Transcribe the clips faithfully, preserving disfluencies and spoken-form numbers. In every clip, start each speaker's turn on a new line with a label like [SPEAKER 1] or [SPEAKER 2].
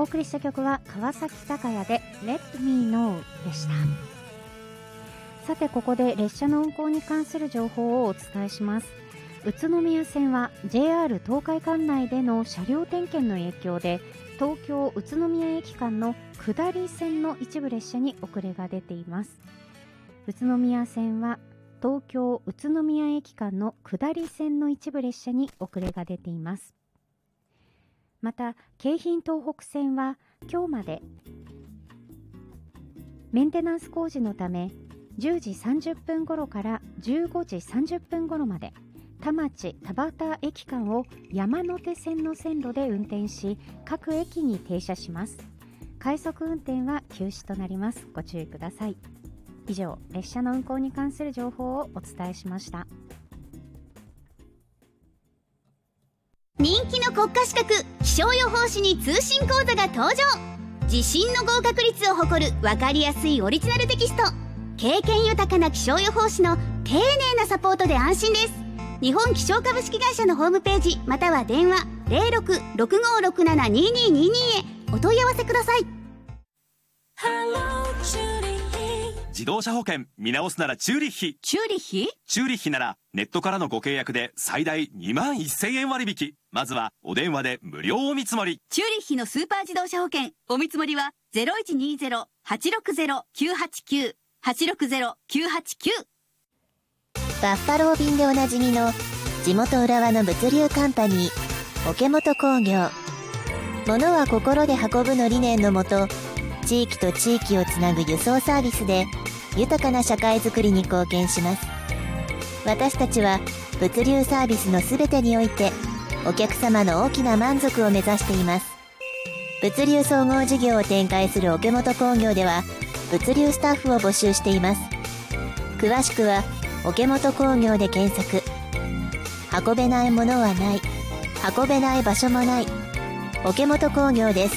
[SPEAKER 1] お送りした曲は川崎高也で Let Me Know でした。さて、ここで列車の運行に関する情報をお伝えします。宇都宮線は ジェイアール 東海管内での車両点検の影響で東京宇都宮駅間の下り線の一部列車に遅れが出ています。宇都宮線は東京宇都宮駅間の下り線の一部列車に遅れが出ています。また京浜東北線は今日までメンテナンス工事のためじゅうじさんじゅっぷん頃からじゅうごじさんじゅっぷん頃まで田町田端駅間を山手線の線路で運転し、各駅に停車します。快速運転は休止となります。ご注意ください。以上、列車の運行に関する情報をお伝えしました。
[SPEAKER 2] 人気の国家資格気象予報士に通信講座が登場。自信の合格率を誇る分かりやすいオリジナルテキスト。経験豊かな気象予報士の丁寧なサポートで安心です。日本気象株式会社のホームページまたは電話 ゼロろく ろくごろくなな にーにーにーにー へお問い合わせください。
[SPEAKER 3] 自動車保険見直すならチューリッヒ。
[SPEAKER 4] チューリッヒ
[SPEAKER 3] チューリッヒならネットからのご契約で最大にまんせんえん割引。まずはお電話で無料お見積もり。
[SPEAKER 4] チューリッヒのスーパー自動車保険お見積もりは ゼロいちにーゼロ はちろくゼロ きゅうはちきゅう はちろくゼロ きゅうはちきゅう。
[SPEAKER 5] バッファロー便でおなじみの地元浦和の物流カンパニー桶本工業。物は心で運ぶの理念のもと、地域と地域をつなぐ輸送サービスで豊かな社会づくりに貢献します。私たちは物流サービスのすべてにおいてお客様の大きな満足を目指しています。物流総合事業を展開する桶本工業では物流スタッフを募集しています。詳しくは桶本工業で検索。運べないものはない、運べない場所もない。桶本工業です。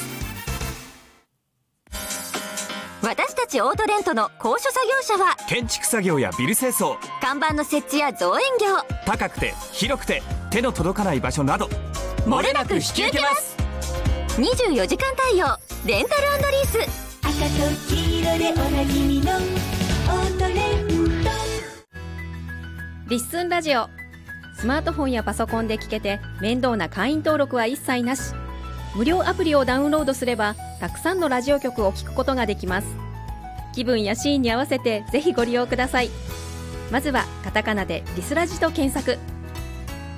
[SPEAKER 4] 私たちオートレントの高所作業車は
[SPEAKER 6] 建築作業やビル清掃、
[SPEAKER 4] 看板の設置や造園業、
[SPEAKER 6] 高くて広くて手の届かない場所など
[SPEAKER 4] 漏れなく引き受けます。にじゅうよじかん対応レンタル&リース。
[SPEAKER 7] 赤と黄色でおなじみのオートレント。
[SPEAKER 8] リッスンラジオ。スマートフォンやパソコンで聞けて面倒な会員登録は一切なし。無料アプリをダウンロードすればたくさんのラジオ局を聞くことができます。気分やシーンに合わせてぜひご利用ください。まずはカタカナでリスラジと検索。